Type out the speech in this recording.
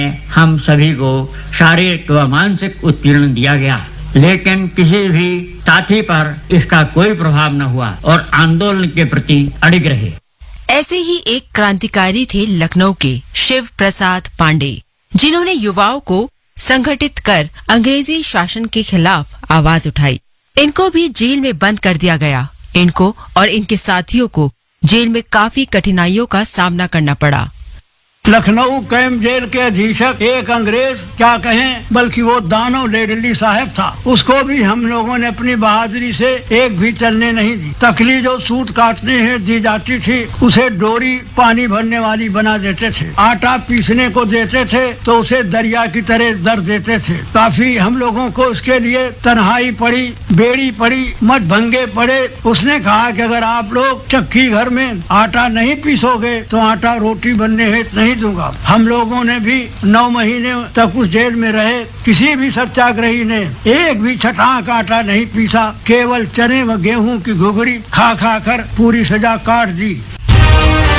हम सभी को शारीरिक व मानसिक उत्पीड़न दिया गया, लेकिन किसी भी साथी पर इसका कोई प्रभाव न हुआ और आंदोलन के प्रति अडिग रहे। ऐसे ही एक क्रांतिकारी थे लखनऊ के शिव प्रसाद पांडे, जिन्होंने युवाओं को संगठित कर अंग्रेजी शासन के खिलाफ आवाज उठाई। इनको भी जेल में बंद कर दिया गया। इनको और इनके साथियों को जेल में काफी कठिनाइयों का सामना करना पड़ा। लखनऊ कैंप जेल के अधीक्षक एक अंग्रेज, क्या कहें, बल्कि वो दानो लेडली साहब था, उसको भी हम लोगों ने अपनी बहादुरी से एक भी चलने नहीं दी। तकली जो सूत काटने हैं दी जाती थी, उसे डोरी पानी भरने वाली बना देते थे। आटा पीसने को देते थे तो उसे दरिया की तरह दर देते थे। काफी हम लोगों को इसके लिए तन्हाई पड़ी, बेड़ी पड़ी, मत भंगे पड़े। उसने कहा कि अगर आप लोग चक्की घर में आटा नहीं पीसोगे तो आटा रोटी बनने हेतु नहीं दूंगा। हम लोगों ने भी 9 महीने तक उस जेल में रहे। किसी भी सत्याग्रही ने एक भी छटाक आटा नहीं पीसा, केवल चने व गेहूं की घुघरी खा खा कर पूरी सजा काट दी।